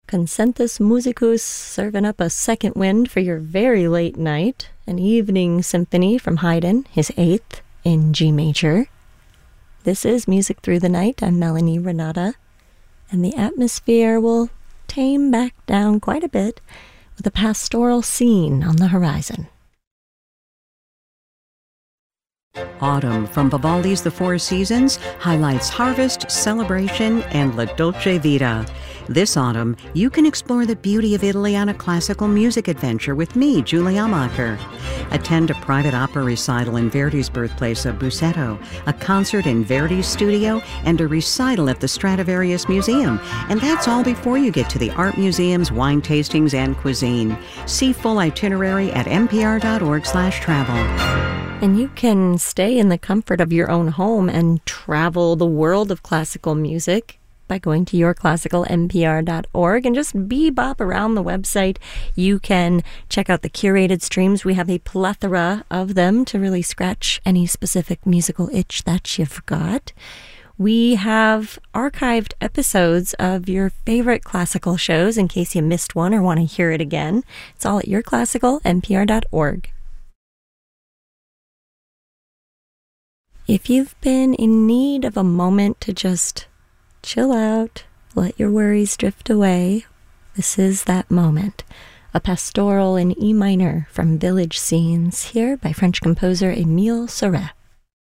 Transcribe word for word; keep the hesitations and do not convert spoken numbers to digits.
Concentus Musicus serving up a second wind for your very late night, an evening symphony from Haydn, his eighth, in G major. This is Music Through the Night. I'm Melanie Renata, and the atmosphere will tame back down quite a bit with a pastoral scene on the horizon. Autumn from Vivaldi's The Four Seasons highlights harvest, celebration, and La Dolce Vita. This autumn, you can explore the beauty of Italy on a classical music adventure with me, Julie Amacher. Attend a private opera recital in Verdi's birthplace of Busseto, a concert in Verdi's studio, and a recital at the Stradivarius Museum. And that's all before you get to the art museums, wine tastings, and cuisine. See full itinerary at npr.org slash travel. And you can stay in the comfort of your own home and travel the world of classical music by going to your classical n p r dot org and just bebop around the website. You can check out the curated streams. We have a plethora of them to really scratch any specific musical itch that you've got. We have archived episodes of your favorite classical shows in case you missed one or want to hear it again. It's all at your classical n p r dot org. If you've been in need of a moment to just chill out, let your worries drift away, this is that moment. A pastoral in E minor from Village Scenes, here by French composer Émile Sauret.